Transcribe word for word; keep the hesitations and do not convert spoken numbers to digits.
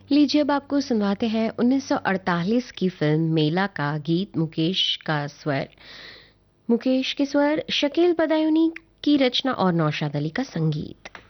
लीजिए अब आपको सुनवाते हैं उन्नीस सौ अड़तालीस की फिल्म मेला का गीत। मुकेश का स्वर मुकेश के स्वर, शकील बदायूनी की रचना और नौशाद अली का संगीत।